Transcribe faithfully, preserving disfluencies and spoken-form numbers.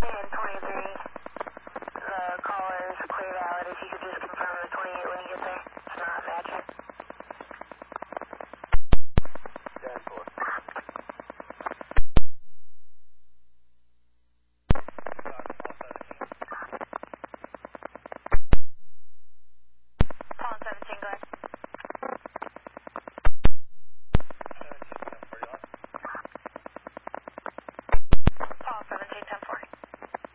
ten twenty-three, the caller is clear valid. If you could just